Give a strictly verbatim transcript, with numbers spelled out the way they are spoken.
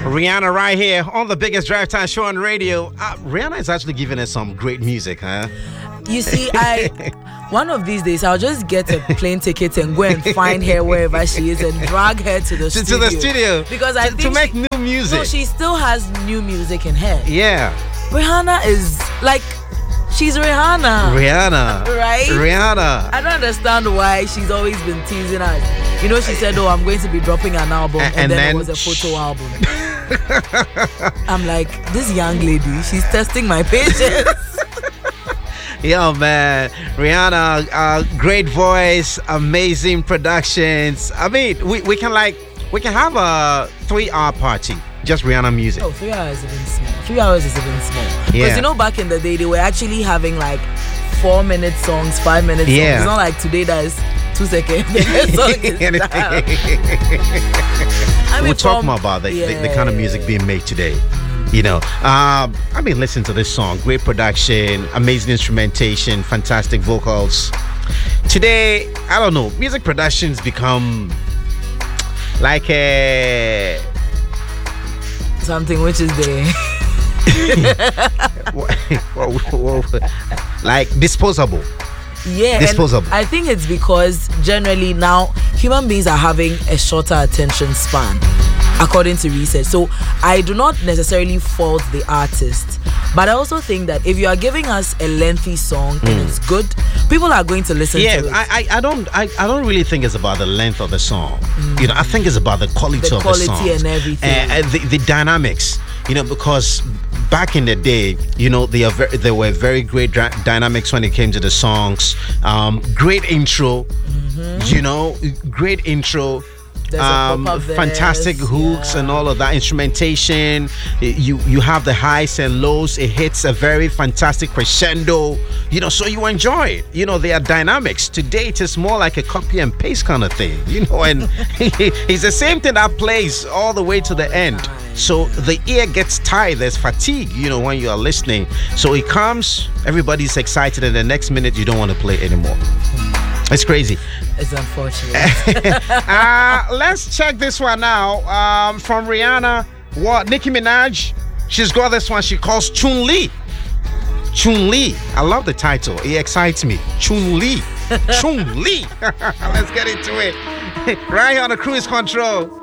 Rihanna right here on the biggest drive time show on radio. Uh, Rihanna is actually giving us some great music, huh? You see, I one of these days I'll just get a plane ticket and go and find her wherever she is and drag her to the to, studio. to the studio because I to, think to make she, new music. No, she still has new music in her. Yeah, Rihanna is like she's Rihanna. Rihanna, right? Rihanna. I don't understand why she's always been teasing us. You know, she said, "Oh, I'm going to be dropping an album," and, and then, then it was a photo album. I'm like, this young lady, she's testing my patience. Yo, man, Rihanna, uh, great voice, amazing productions. I mean, we, we can like we can have a three-hour party, just Rihanna music. Oh, three hours is even small. Three hours is even small. Because Yeah. you know, back in the day, they were actually having like four-minute songs, five-minute songs. Yeah. It's not like today that is two seconds. The next song is down. I mean, We'll talk from- more about the, the, the yeah. kind of music being made today. You know, um, I mean, listen to this song. Great production, amazing instrumentation, fantastic vocals. Today, I don't know, music productions become like a Something which is there. like disposable. Yeah, Disposable. and I think it's because generally now human beings are having a shorter attention span, according to research. So I do not necessarily fault the artist, but I also think that if you are giving us a lengthy song and it's good, people are going to listen Yeah, to it. I, I, I don't, I, I don't really think it's about the length of the song. You know, I think it's about the quality The of quality the song and everything. uh, uh, the, the dynamics. You know, because back in the day, you know, they are very, there were very great dra- dynamics when it came to the songs. Um, great intro. You know, great intro. There's a Um, proper verse, fantastic hooks yeah. and all of that instrumentation. You you have the highs and lows. It hits a very fantastic crescendo. You know, so you enjoy it. You know, there are dynamics. Today it is more like a copy and paste kind of thing. You know, and it's the same thing that plays all the way to the end. So the ear gets tired. There's fatigue. You know, when you are listening. So it comes. Everybody's excited, and the next minute you don't want to play it anymore. It's crazy. It's unfortunate. uh, let's check this one now. Um, from Rihanna, what Nicki Minaj? She's got this one. She calls Chun Li. Chun Li. I love the title. It excites me. Chun Li. Chun Li. Let's get into it. Right here on the Cruise Control.